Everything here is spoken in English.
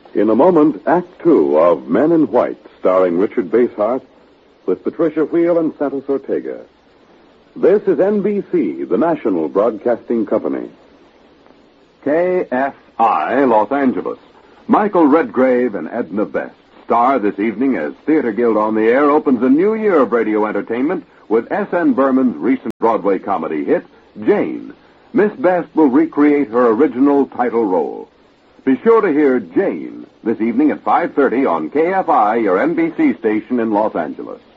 In a moment, Act Two of Men in White, starring Richard Basehart, with Patricia Wheel and Santos Ortega. This is NBC, the national broadcasting company. KFI, Los Angeles. Michael Redgrave and Edna Best star this evening as Theater Guild on the Air opens a new year of radio entertainment with S.N. Berman's recent Broadway comedy hit, Jane. Miss Best will recreate her original title role. Be sure to hear Jane this evening at 5:30 on KFI, your NBC station in Los Angeles.